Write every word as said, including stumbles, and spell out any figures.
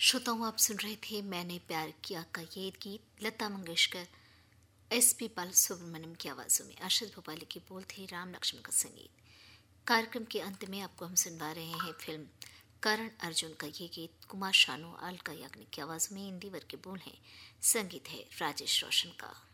श्रोताओं, आप सुन रहे थे मैंने प्यार किया का ये गीत लता मंगेशकर, एस पी बालसुब्रमण्यम की आवाज़ों में। अरशद भोपाली के बोल थे, राम लक्ष्मण का संगीत। कार्यक्रम के अंत में आपको हम सुनवा रहे हैं फिल्म करण अर्जुन का ये गीत कुमार शानू, अलका याग्निक की आवाज़ में। हिंदी वर्ग के बोल हैं, संगीत है राजेश रोशन का।